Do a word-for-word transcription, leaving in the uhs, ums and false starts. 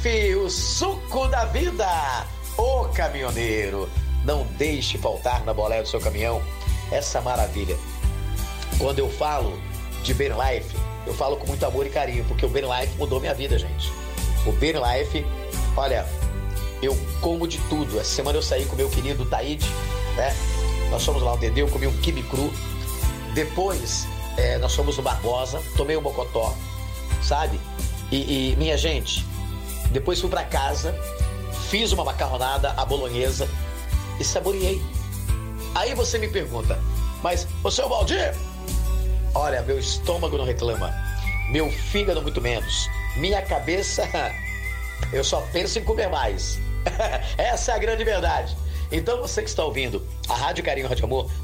Life, o suco da vida. Ô caminhoneiro, não deixe faltar na boleia do seu caminhão essa maravilha. Quando eu falo de Ben Life, eu falo com muito amor e carinho, porque o Ben Life mudou minha vida, gente. O Ben Life, olha, eu como de tudo. Essa semana eu saí com meu querido Taíde, né? Nós fomos lá no Dedê, eu comi um quibe cru. Depois, é, nós fomos no Barbosa, tomei um mocotó, sabe? E, e, minha gente, depois fui pra casa, fiz uma macarronada à bolonhesa e saboreei. Aí você me pergunta, mas, ô seu Valdir, olha, meu estômago não reclama, meu fígado muito menos, minha cabeça, eu só penso em comer mais. Essa é a grande verdade. Então você que está ouvindo a Rádio Carinho, Rádio Amor,